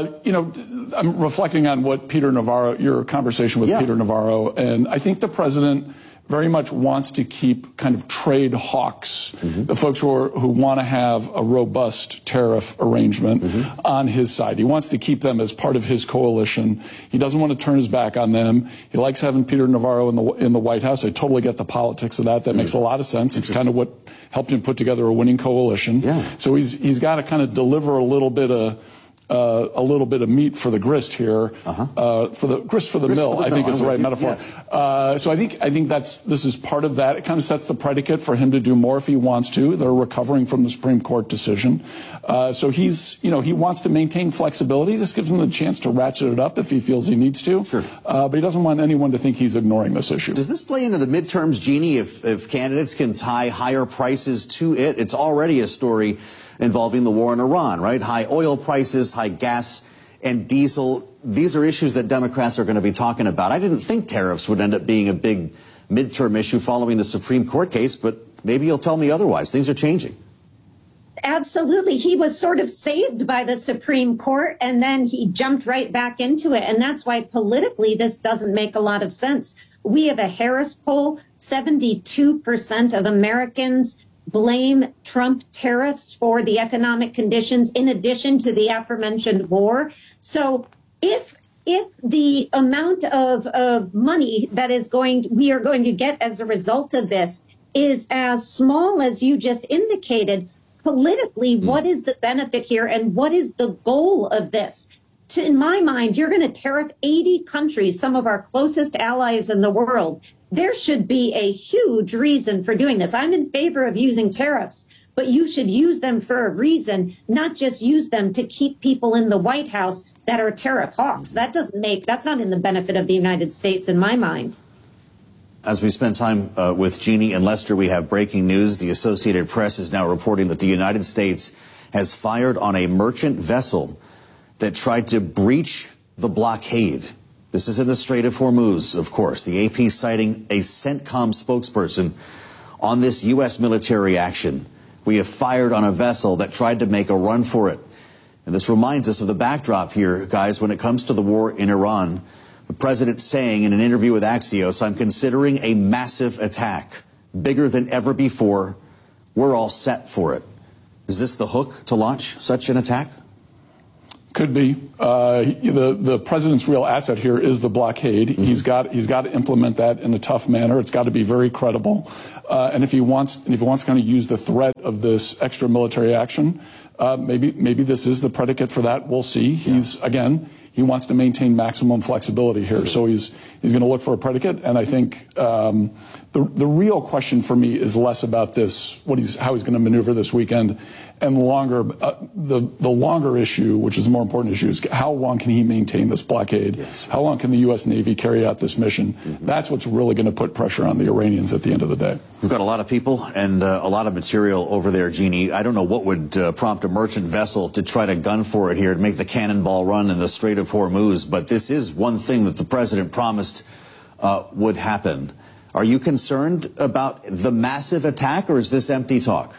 I'm reflecting on what Peter Navarro, your conversation with Peter Navarro, and I think the president very much wants to keep kind of trade hawks, the folks who want to have a robust tariff arrangement on his side. He wants to keep them as part of his coalition. He doesn't want to turn his back on them. He likes having Peter Navarro in the White House. I totally get the politics of that. That makes a lot of sense. It's kind of what helped him put together a winning coalition. So he's got to kind of deliver a little bit of meat for the grist here, for the grist for the mill, I think is the right metaphor. So I think this is part of that. It kind of sets the predicate for him to do more if he wants to. They're recovering from the Supreme Court decision. So he wants to maintain flexibility. This gives him the chance to ratchet it up if he feels he needs to. But he doesn't want anyone to think he's ignoring this issue. Does this play into the midterms, Jeannie, if candidates can tie higher prices to it? It's already a story involving the war in Iran, right? High oil prices, high gas and diesel. These are issues that Democrats are going to be talking about. I didn't think tariffs would end up being a big midterm issue following the Supreme Court case, but maybe you'll tell me otherwise. Things are changing. Absolutely. He was sort of saved by the Supreme Court, and then he jumped right back into it. And that's why politically this doesn't make a lot of sense. We have a Harris poll, 72% of Americans blame Trump tariffs for the economic conditions in addition to the aforementioned war. So if the amount of money that we are going to get as a result of this is as small as you just indicated, politically, what is the benefit here and what is the goal of this? In my mind, you're going to tariff 80 countries, some of our closest allies in the world. There should be a huge reason for doing this. I'm in favor of using tariffs, but you should use them for a reason, not just use them to keep people in the White House that are tariff hawks. That's not in the benefit of the United States in my mind. As we spend time with Jeannie and Lester, we have breaking news. The Associated Press is now reporting that the United States has fired on a merchant vessel that tried to breach the blockade. This is in the Strait of Hormuz, of course. The AP citing a CENTCOM spokesperson on this U.S. military action. We have fired on a vessel that tried to make a run for it. And this reminds us of the backdrop here, guys, when it comes to the war in Iran. The president saying in an interview with Axios, I'm considering a massive attack, bigger than ever before. We're all set for it. Is this the hook to launch such an attack? Could be. The president's real asset here is the blockade. Mm-hmm. He's got to implement that in a tough manner. It's got to be very credible. And if he wants to kind of use the threat of this extra military action, maybe this is the predicate for that. We'll see. He wants to maintain maximum flexibility here, so he's going to look for a predicate. And I think the real question for me is less about this, how he's going to maneuver this weekend, and the longer issue, which is the more important issue, is how long can he maintain this blockade? Yes. How long can the U.S. Navy carry out this mission? Mm-hmm. That's what's really going to put pressure on the Iranians at the end of the day. We've got a lot of people and a lot of material over there, Jeannie. I don't know what would prompt a merchant vessel to try to gun for it here to make the cannonball run in the Strait of Hormuz, but this is one thing that the president promised would happen. Are you concerned about the massive attack, or is this empty talk?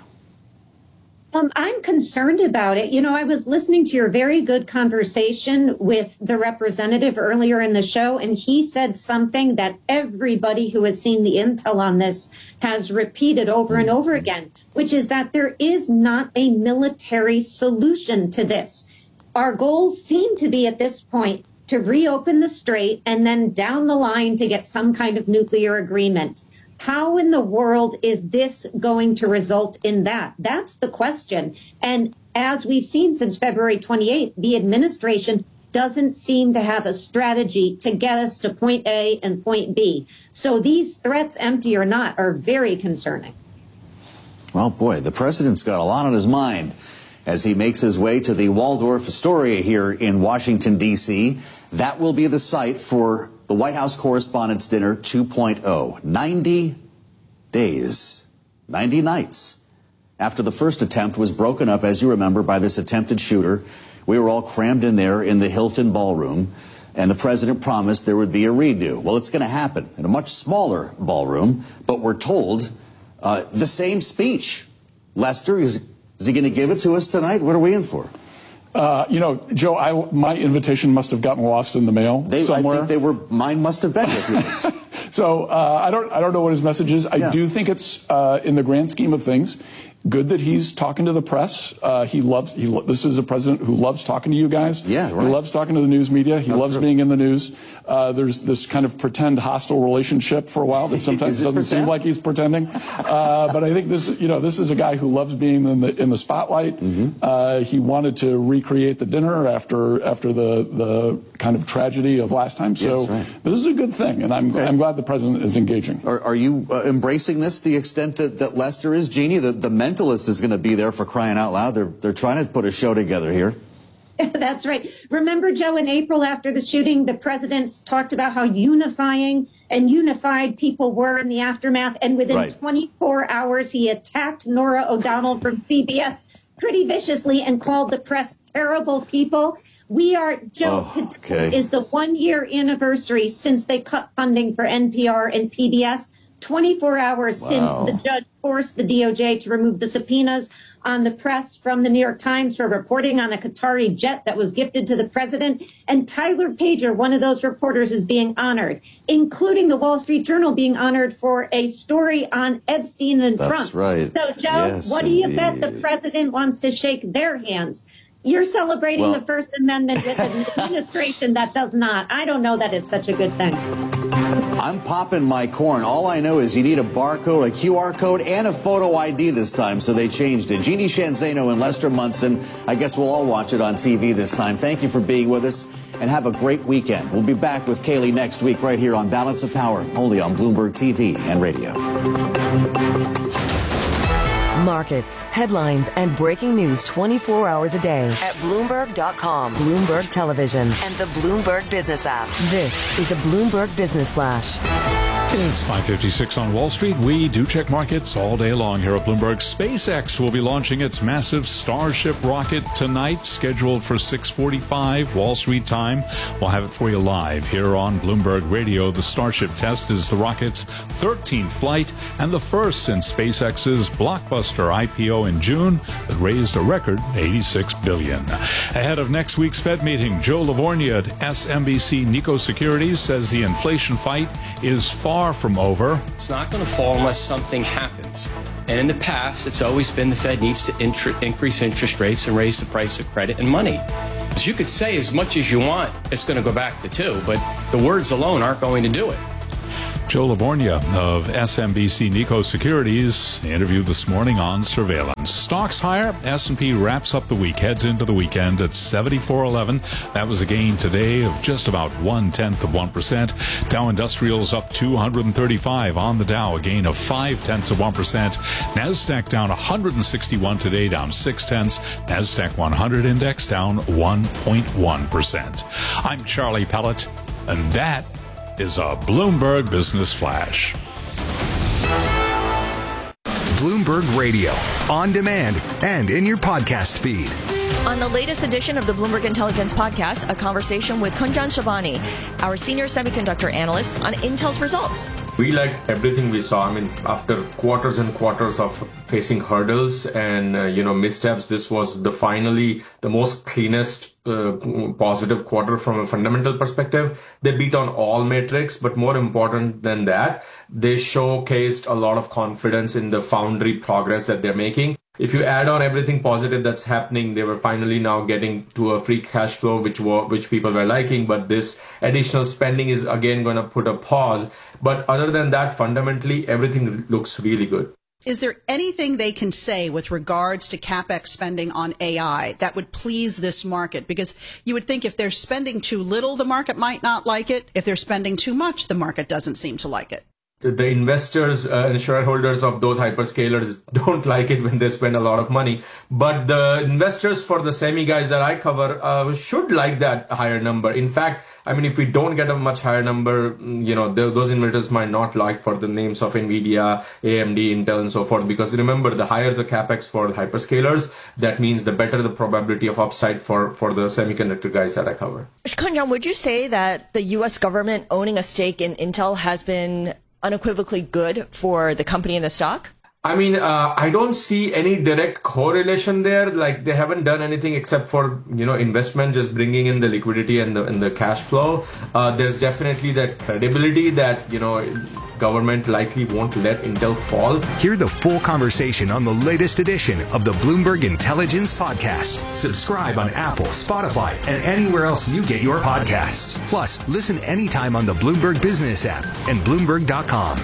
I'm concerned about it. You know, I was listening to your very good conversation with the representative earlier in the show, and he said something that everybody who has seen the intel on this has repeated over and over again, which is that there is not a military solution to this. Our goals seem to be at this point to reopen the strait and then down the line to get some kind of nuclear agreement. How in the world is this going to result in that? That's the question. And as we've seen since February 28th, the administration doesn't seem to have a strategy to get us to point A and point B. So these threats, empty or not, are very concerning. Well, boy, the president's got a lot on his mind as he makes his way to the Waldorf Astoria here in Washington, D.C. That will be the site for the White House Correspondents' Dinner 2.0. 90 days, 90 nights after the first attempt was broken up, as you remember, by this attempted shooter. We were all crammed in there in the Hilton ballroom, and the president promised there would be a redo. Well, it's going to happen in a much smaller ballroom, but we're told the same speech. Lester, is he going to give it to us tonight? What are we in for? Joe, my invitation must have gotten lost in the mail somewhere. I think mine must have been with yours. So I don't know what his message is. I do think it's in the grand scheme of things good that he's talking to the press. This is a president who loves talking to you guys. Yeah, right. He loves talking to the news media. He loves being in the news. There's this kind of pretend hostile relationship for a while that sometimes doesn't seem like he's pretending. But I think this is a guy who loves being in the spotlight. Mm-hmm. He wanted to recreate the dinner after the kind of tragedy of last time. So this is a good thing, and I'm glad the president is engaging. Are you embracing this the extent that Lester is, Jeannie? The Mentalist is going to be there, for crying out loud. They're trying to put a show together here. That's right. Remember, Joe, in April after the shooting, the presidents talked about how unifying and unified people were in the aftermath. And within 24 hours, he attacked Norah O'Donnell from CBS pretty viciously and called the press terrible people. We are, Joe, today is the 1-year anniversary since they cut funding for NPR and PBS. 24 hours since the judge forced the DOJ to remove the subpoenas on the press from the New York Times for reporting on a Qatari jet that was gifted to the president. And Tyler Pager, one of those reporters, is being honored, including the Wall Street Journal being honored for a story on Epstein and Trump. That's right. So, Joe, what do you bet the president wants to shake their hands? You're celebrating the First Amendment with an administration that does not. I don't know that it's such a good thing. I'm popping my corn. All I know is you need a barcode, a QR code, and a photo ID this time, so they changed it. Jeannie Sheehan Zaino and Lester Munson. I guess we'll all watch it on TV this time. Thank you for being with us, and have a great weekend. We'll be back with Kaylee next week right here on Balance of Power, only on Bloomberg TV and radio. Markets, headlines, and breaking news 24 hours a day at Bloomberg.com, Bloomberg Television, and the Bloomberg Business app. This is a Bloomberg Business Flash. It's 5:56 on Wall Street. We do check markets all day long here at Bloomberg. SpaceX will be launching its massive Starship rocket tonight, scheduled for 6:45 Wall Street time. We'll have it for you live here on Bloomberg Radio. The Starship test is the rocket's 13th flight and the first since SpaceX's blockbuster IPO in June that raised a record $86 billion. Ahead of next week's Fed meeting, Joe Livornia at SMBC Nikko Securities says the inflation fight is far from over. It's not going to fall unless something happens. And in the past, it's always been the Fed needs to increase interest rates and raise the price of credit and money. As you could say as much as you want, it's going to go back to 2, but the words alone aren't going to do it. Joe Livornia of SMBC Nikko Securities interviewed this morning on surveillance. Stocks higher. S&P wraps up the week, heads into the weekend at 74.11. That was a gain today of just about 0.1%. Dow Industrials up 235 on the Dow, a gain of 0.5%. Nasdaq down 161 today, down 0.6. Nasdaq 100 index down 1.1%. I'm Charlie Pellet, and that is a Bloomberg Business Flash. Bloomberg Radio, on demand and in your podcast feed. On the latest edition of the Bloomberg Intelligence Podcast, a conversation with Kunjan Shabani, our senior semiconductor analyst, on Intel's results. We liked everything we saw. I mean, after quarters and quarters of facing hurdles and, missteps, this was finally the most cleanest positive quarter from a fundamental perspective. They beat on all metrics, but more important than that, they showcased a lot of confidence in the foundry progress that they're making. If you add on everything positive that's happening, they were finally now getting to a free cash flow, which people were liking. But this additional spending is again going to put a pause. But other than that, fundamentally, everything looks really good. Is there anything they can say with regards to CapEx spending on AI that would please this market? Because you would think if they're spending too little, the market might not like it. If they're spending too much, the market doesn't seem to like it. The investors and shareholders of those hyperscalers don't like it when they spend a lot of money. But the investors for the semi guys that I cover should like that higher number. In fact, I mean, if we don't get a much higher number, those investors might not like for the names of NVIDIA, AMD, Intel, and so forth. Because remember, the higher the capex for the hyperscalers, that means the better the probability of upside for the semiconductor guys that I cover. Kunjan, would you say that the U.S. government owning a stake in Intel has been unequivocally good for the company and the stock? I mean, I don't see any direct correlation there. Like, they haven't done anything except for, investment, just bringing in the liquidity and the cash flow. There's definitely that credibility that, government likely won't let Intel fall. Hear the full conversation on the latest edition of the Bloomberg Intelligence Podcast. Subscribe on Apple, Spotify, and anywhere else you get your podcasts. Plus, listen anytime on the Bloomberg Business app and Bloomberg.com.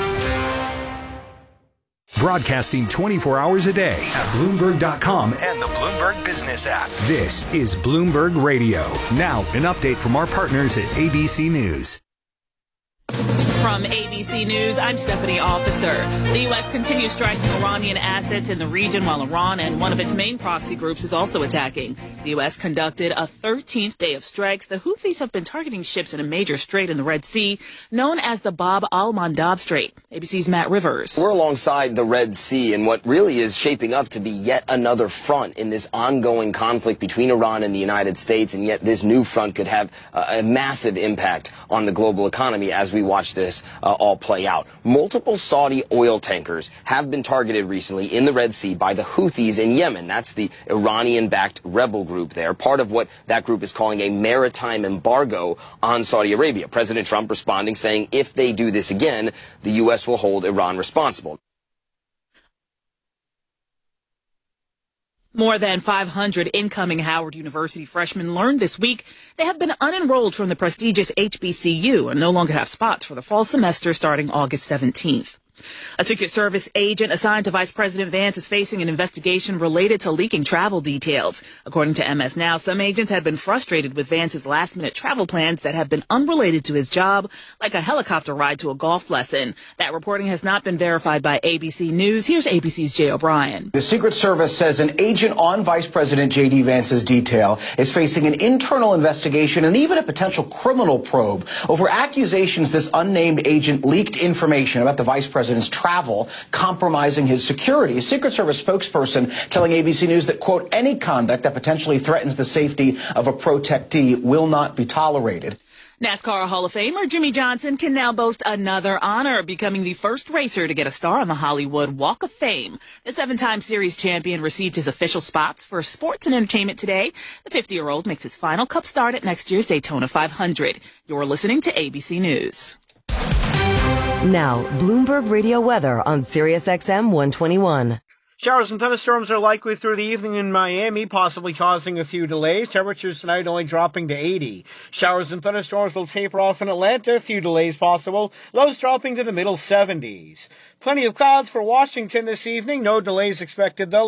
Broadcasting 24 hours a day at Bloomberg.com and the Bloomberg Business app. This is Bloomberg Radio. Now, an update from our partners at ABC News. From ABC News, I'm Stephanie Officer. The U.S. continues striking Iranian assets in the region while Iran and one of its main proxy groups is also attacking. The U.S. conducted a 13th day of strikes. The Houthis have been targeting ships in a major strait in the Red Sea, known as the Bab al-Mandab Strait. ABC's Matt Rivers. We're alongside the Red Sea in what really is shaping up to be yet another front in this ongoing conflict between Iran and the United States, and yet this new front could have a massive impact on the global economy as we watch this all play out. Multiple Saudi oil tankers have been targeted recently in the Red Sea by the Houthis in Yemen. That's the Iranian-backed rebel group there, part of what that group is calling a maritime embargo on Saudi Arabia. President Trump responding, saying if they do this again, the U.S. will hold Iran responsible. More than 500 incoming Howard University freshmen learned this week they have been unenrolled from the prestigious HBCU and no longer have spots for the fall semester starting August 17th. A Secret Service agent assigned to Vice President Vance is facing an investigation related to leaking travel details. According to MS Now, some agents had been frustrated with Vance's last-minute travel plans that have been unrelated to his job, like a helicopter ride to a golf lesson. That reporting has not been verified by ABC News. Here's ABC's Jay O'Brien. The Secret Service says an agent on Vice President J.D. Vance's detail is facing an internal investigation and even a potential criminal probe over accusations this unnamed agent leaked information about the Vice President's travel, compromising his security. A Secret Service spokesperson telling ABC News that, quote, any conduct that potentially threatens the safety of a protectee will not be tolerated. NASCAR Hall of Famer Jimmy Johnson can now boast another honor, becoming the first racer to get a star on the Hollywood Walk of Fame. The 7-time series champion received his official spots for sports and entertainment today. The 50-year-old makes his final Cup start at next year's Daytona 500. You're listening to ABC News. Now, Bloomberg Radio weather on SiriusXM 121. Showers and thunderstorms are likely through the evening in Miami, possibly causing a few delays. Temperatures tonight only dropping to 80. Showers and thunderstorms will taper off in Atlanta, a few delays possible. Lows dropping to the middle 70s. Plenty of clouds for Washington this evening. No delays expected, though.